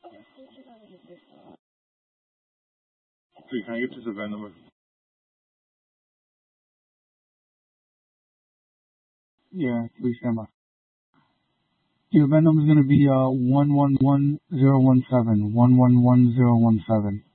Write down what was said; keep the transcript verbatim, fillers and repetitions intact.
Please, can I get this event number? Yeah, please stand by. The event number is going to be uh one one one zero one seven one one one zero one seven.